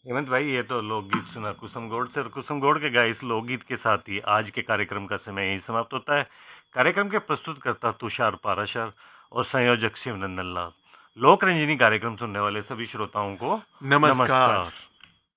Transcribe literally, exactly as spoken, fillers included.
हेमंत भाई, ये तो लोकगीत सुना कुसुम गौड़ से, और कुसुम गौड़ के गाए इस लोकगीत के साथ ही आज के कार्यक्रम का समय यही समाप्त होता है। कार्यक्रम के प्रस्तुतकर्ता तुषार पाराशर और संयोजक शिवनंदन लाल। लोक रंजनी कार्यक्रम सुनने वाले सभी श्रोताओं को नमस्कार। नमस्कार।